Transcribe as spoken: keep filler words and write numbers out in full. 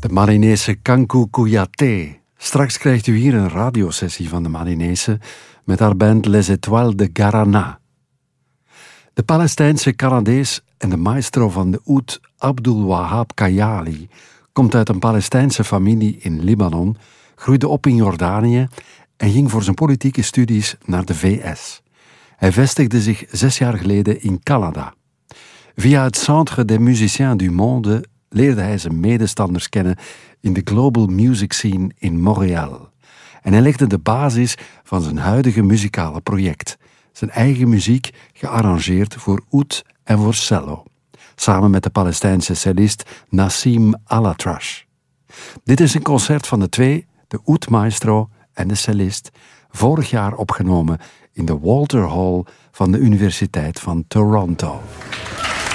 De Malinese Kankou Kouyaté. Straks krijgt u hier een radiosessie van de Malinese met haar band Les Étoiles de Garana. De Palestijnse Canadees en de maestro van de oud Abdul Wahab Kayali komt uit een Palestijnse familie in Libanon, groeide op in Jordanië en ging voor zijn politieke studies naar de V S. Hij vestigde zich zes jaar geleden in Canada. Via het Centre des Musiciens du Monde leerde hij zijn medestanders kennen in de global music scene in Montreal. En hij legde de basis van zijn huidige muzikale project. Zijn eigen muziek gearrangeerd voor oud en voor cello. Samen met de Palestijnse cellist Nassim Alatrash. Dit is een concert van de twee, de oud maestro en de cellist, vorig jaar opgenomen in de Walter Hall van de Universiteit van Toronto.